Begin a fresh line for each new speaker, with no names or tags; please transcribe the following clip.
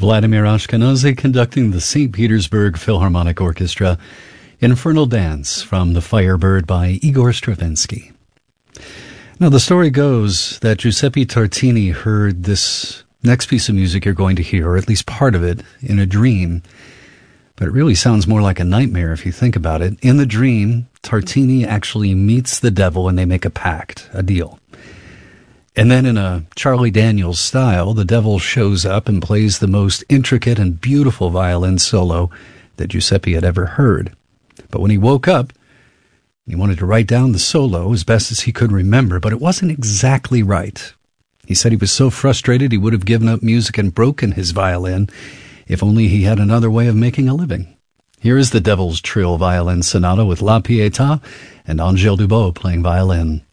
Vladimir Ashkenazy conducting the St. Petersburg Philharmonic Orchestra, Infernal Dance from The Firebird by Igor Stravinsky. Now, the story goes that Giuseppe Tartini heard this next piece of music you're going to hear, or at least part of it, in a dream. But it really sounds more like a nightmare if you think about it. In the dream, Tartini actually meets the devil and they make a pact, a deal. And then in a Charlie Daniels style, the devil shows up and plays the most intricate and beautiful violin solo that Giuseppe had ever heard. But when he woke up, he wanted to write down the solo as best as he could remember, but it wasn't exactly right. He said he was so frustrated he would have given up music and broken his violin if only he had another way of making a living. Here is the Devil's Trill Violin Sonata with La Pietà and Angèle Dubos playing violin.